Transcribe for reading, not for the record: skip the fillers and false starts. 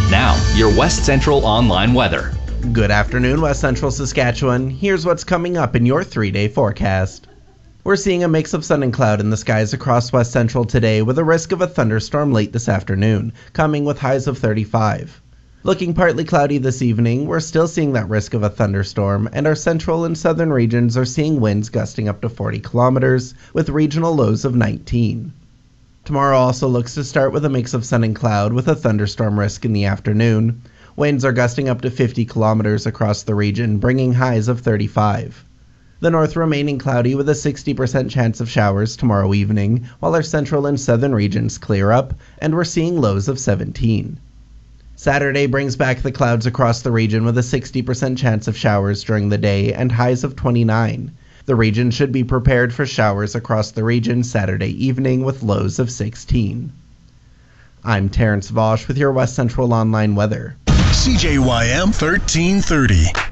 Now, your West Central Online weather. Good afternoon, West Central Saskatchewan. Here's what's coming up in your 3-day forecast. We're seeing a mix of sun and cloud in the skies across West Central today, with a risk of a thunderstorm late this afternoon, coming with highs of 35. Looking partly cloudy this evening, we're still seeing that risk of a thunderstorm, and our central and southern regions are seeing winds gusting up to 40 kilometers, with regional lows of 19. Tomorrow also looks to start with a mix of sun and cloud, with a thunderstorm risk in the afternoon. Winds are gusting up to 50 kilometers across the region, bringing highs of 35. The north remaining cloudy with a 60% chance of showers tomorrow evening, while our central and southern regions clear up, and we're seeing lows of 17. Saturday brings back the clouds across the region with a 60% chance of showers during the day and highs of 29. The region should be prepared for showers across the region Saturday evening with lows of 16. I'm Terrence Vosch with your West Central Online weather. CJYM 1330.